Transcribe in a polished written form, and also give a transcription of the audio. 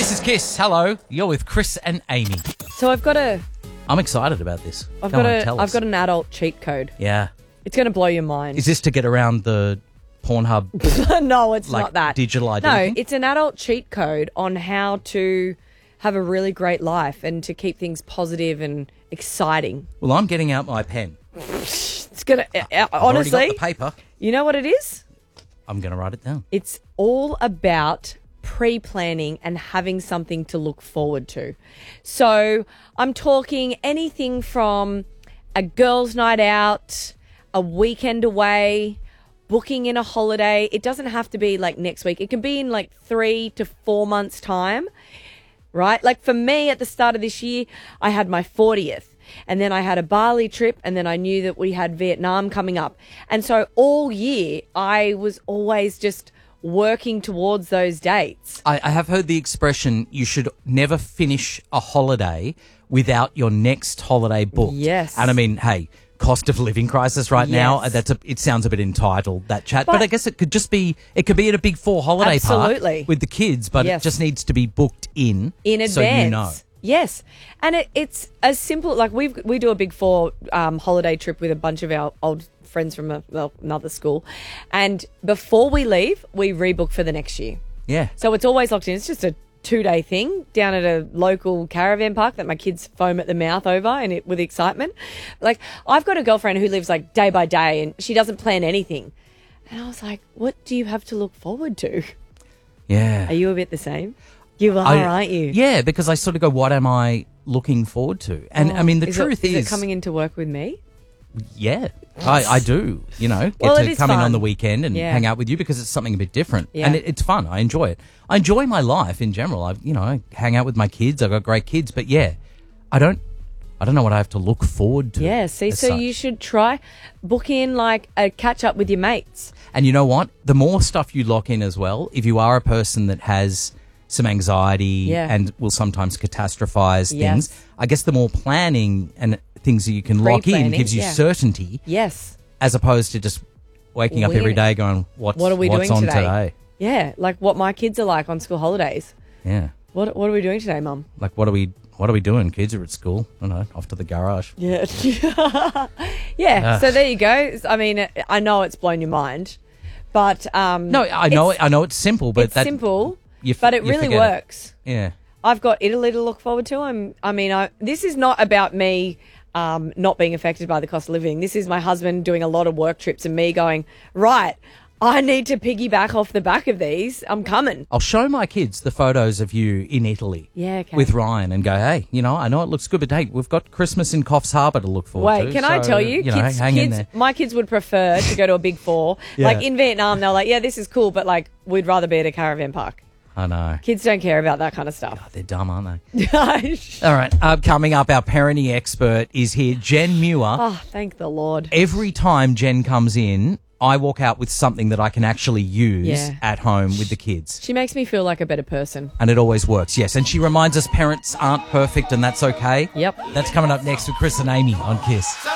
This is Kiss. Hello. You're with Chris and Amy. So I've got I'm excited about this. I've got an adult cheat code. Yeah. It's going to blow your mind. Is this to get around the Pornhub? No, it's not that. Digital ID? No, it's an adult cheat code on how to have a really great life and to keep things positive and exciting. Well, I'm getting out my pen. It's going to, I've honestly, already got the paper. you know what it is? I'm going to write it down. It's all about pre-planning and having something to look forward to. So I'm talking anything from a girls' night out, a weekend away, booking in a holiday. It doesn't have to be like next week. It can be in like 3 to 4 months' time, right? Like for me at the start of this year, I had my 40th. And then I had a Bali trip, and then I knew that we had Vietnam coming up. And so all year, I was always just working towards those dates. I have heard the expression, you should never finish a holiday without your next holiday booked. Yes. And I mean, hey, cost of living crisis right now, Yes. it sounds a bit entitled, that chat. But I guess it could be at a Big Four holiday Absolutely. park with the kids, but Yes. it just needs to be booked in advance. so you know. Yes. And it's as simple, like we do a Big Four holiday trip with a bunch of our old friends from another school. And before we leave, we rebook for the next year. Yeah. So it's always locked in. It's just a 2-day thing down at a local caravan park that my kids foam at the mouth over and with excitement. Like, I've got a girlfriend who lives like day by day and she doesn't plan anything. And I was like, what do you have to look forward to? Yeah. Are you a bit the same? You are, aren't you? Yeah, because I sort of go, what am I looking forward to? And I mean, the truth is it coming into work with me? Yeah, I do, get Well, it to is come in fun. on the weekend and Yeah. hang out with you because it's something a bit different. Yeah. And it's fun. I enjoy it. I enjoy my life in general. I hang out with my kids. I've got great kids. But yeah, I don't know what I have to look forward to. Yeah, see, as so such. you should try book in like a catch up with your mates. And you know what? The more stuff you lock in as well, if you are a person that has some anxiety Yeah. and will sometimes catastrophize Yes. things, I guess the more planning and things that you can lock in Pre-planning, gives you yeah. certainty, Yes. as opposed to just waking up every Weird. day going, what What are we what's doing on today? Yeah, like what my kids are like on school holidays. Yeah. What are we doing today, Mum? Like, what are we doing? Kids are at school. I don't know, off to the garage. Yeah. Yeah, so there you go. I mean, I know it's blown your mind, but No, I know it's simple, but it's simple, you but it you really forget works. Yeah. I've got Italy to look forward to. This is not about me not being affected by the cost of living. This is my husband doing a lot of work trips and me going, right, I need to piggyback off the back of these. I'm coming. I'll show my kids the photos of you in Italy Yeah, okay. with Ryan and go, hey, I know it looks good, but hey, we've got Christmas in Coffs Harbour to look forward to. Wait, can I so, tell you? hang in there. My kids would prefer to go to a Big Four. Yeah. Like in Vietnam, they're like, yeah, this is cool, but like we'd rather be at a caravan park. I know. Kids don't care about that kind of stuff. They're dumb, aren't they? All right, coming up, our parenting expert is here, Jen Muir. Oh, thank the Lord. Every time Jen comes in, I walk out with something that I can actually use Yeah. at home with the kids. She makes me feel like a better person. And it always works, yes. And she reminds us parents aren't perfect and that's okay. Yep. That's coming up next with Chris and Amy on Kiss.